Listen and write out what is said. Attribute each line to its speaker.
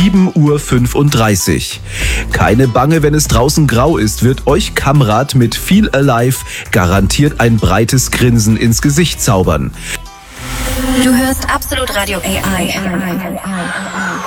Speaker 1: 7:35 Uhr. Keine Bange, wenn es draußen grau ist, wird euch Kamrat mit Feel Alive garantiert ein breites Grinsen ins Gesicht zaubern.
Speaker 2: Du hörst Absolut Radio AI.